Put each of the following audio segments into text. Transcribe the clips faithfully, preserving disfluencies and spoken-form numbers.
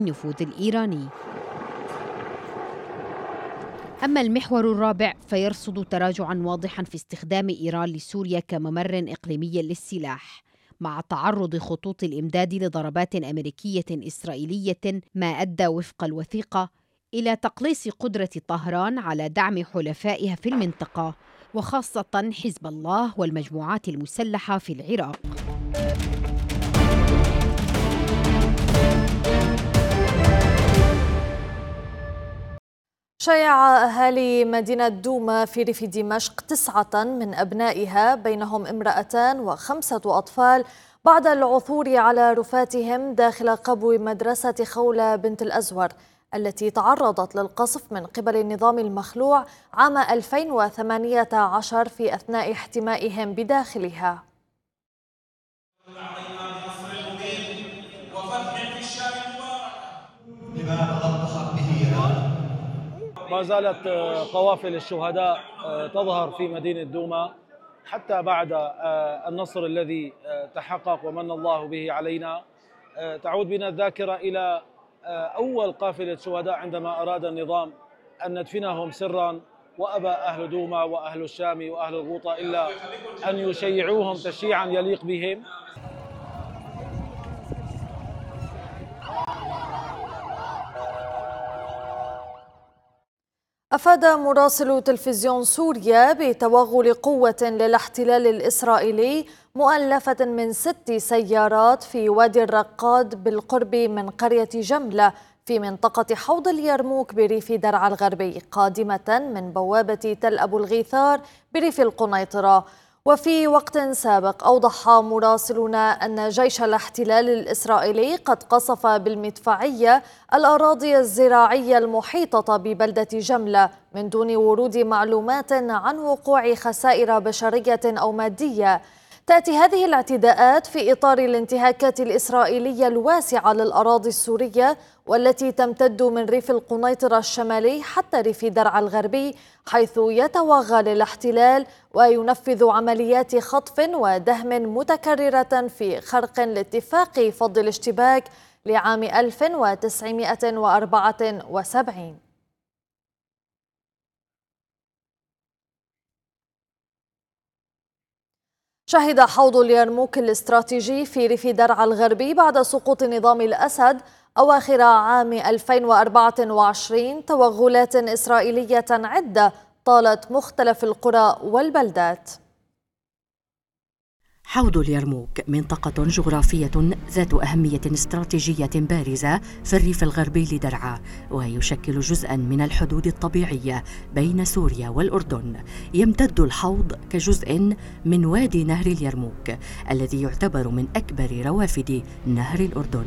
النفوذ الإيراني. أما المحور الرابع فيرصد تراجعاً واضحاً في استخدام إيران لسوريا كممر إقليمي للسلاح، مع تعرض خطوط الإمداد لضربات أمريكية إسرائيلية، ما أدى وفق الوثيقة إلى تقليص قدرة طهران على دعم حلفائها في المنطقة، وخاصة حزب الله والمجموعات المسلحة في العراق. شيع أهالي مدينة دوما في ريف دمشق تسعة من أبنائها بينهم امرأتان وخمسة أطفال بعد العثور على رفاتهم داخل قبو مدرسة خولة بنت الأزور التي تعرضت للقصف من قبل النظام المخلوع عام ألفين وثمانية عشر في أثناء احتمائهم بداخلها. ما زالت قوافل الشهداء تظهر في مدينة دوما حتى بعد النصر الذي تحقق ومن الله به علينا. تعود بنا الذاكرة إلى أول قافلة شهداء عندما أراد النظام أن ندفنهم سرا، وأبى أهل دوما وأهل الشام وأهل الغوطة إلا أن يشيعوهم تشييعا يليق بهم. أفاد مراسل تلفزيون سوريا بتوغل قوة للاحتلال الإسرائيلي مؤلفة من ست سيارات في وادي الرقاد بالقرب من قرية جملة في منطقة حوض اليرموك بريف درعا الغربي، قادمة من بوابة تل أبو الغيثار بريف القنيطرة. وفي وقت سابق أوضح مراسلنا أن جيش الاحتلال الإسرائيلي قد قصف بالمدفعية الأراضي الزراعية المحيطة ببلدة جملة من دون ورود معلومات عن وقوع خسائر بشرية أو مادية. تأتي هذه الاعتداءات في إطار الانتهاكات الإسرائيلية الواسعة للأراضي السورية والتي تمتد من ريف القنيطرة الشمالي حتى ريف درعا الغربي، حيث يتوغل الاحتلال وينفذ عمليات خطف ودهم متكررة في خرق لاتفاق فض الاشتباك لعام ألف وتسعمائة وأربعة وسبعين. شهد حوض اليرموك الاستراتيجي في ريف درعا الغربي بعد سقوط نظام الأسد أواخر عام ألفين وأربعة وعشرين توغلات إسرائيلية عدة طالت مختلف القرى والبلدات. حوض اليرموك منطقة جغرافية ذات أهمية استراتيجية بارزة في الريف الغربي لدرعا، ويشكل جزءاً من الحدود الطبيعية بين سوريا والأردن. يمتد الحوض كجزء من وادي نهر اليرموك الذي يعتبر من أكبر روافد نهر الأردن.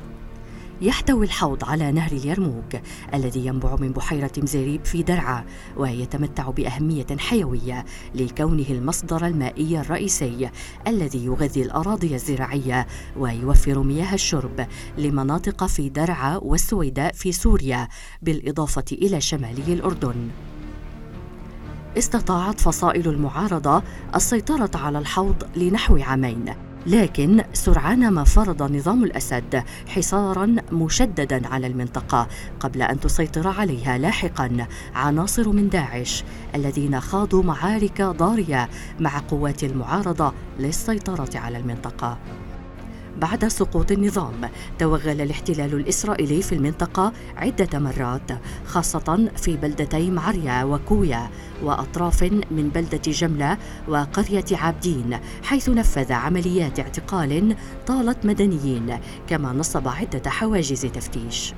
يحتوي الحوض على نهر اليرموك الذي ينبع من بحيرة مزيريب في درعا، ويتمتع بأهمية حيوية لكونه المصدر المائي الرئيسي الذي يغذي الأراضي الزراعية ويوفر مياه الشرب لمناطق في درعا والسويداء في سوريا، بالإضافة إلى شمالي الأردن. استطاعت فصائل المعارضة السيطرة على الحوض لنحو عامين، لكن سرعان ما فرض نظام الأسد حصاراً مشدداً على المنطقة قبل أن تسيطر عليها لاحقاً عناصر من داعش الذين خاضوا معارك ضارية مع قوات المعارضة للسيطرة على المنطقة. بعد سقوط النظام توغل الاحتلال الإسرائيلي في المنطقة عدة مرات، خاصة في بلدتي معريا وكويا وأطراف من بلدة جملة وقرية عابدين، حيث نفذ عمليات اعتقال طالت مدنيين، كما نصب عدة حواجز تفتيش.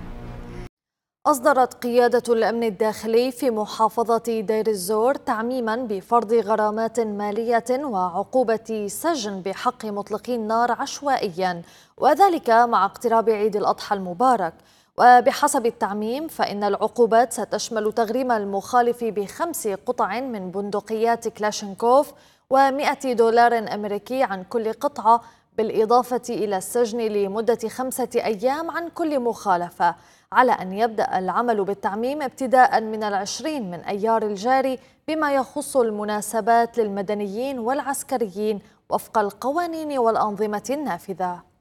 أصدرت قيادة الأمن الداخلي في محافظة دير الزور تعميما بفرض غرامات مالية وعقوبة سجن بحق مطلقي النار عشوائيا، وذلك مع اقتراب عيد الأضحى المبارك. وبحسب التعميم فإن العقوبات ستشمل تغريم المخالف بخمس قطع من بندقيات كلاشينكوف ومئة دولار أمريكي عن كل قطعة، بالإضافة إلى السجن لمدة خمسة أيام عن كل مخالفة، على أن يبدأ العمل بالتعميم ابتداء من العشرين من أيار الجاري بما يخص المناسبات للمدنيين والعسكريين وفق القوانين والأنظمة النافذة.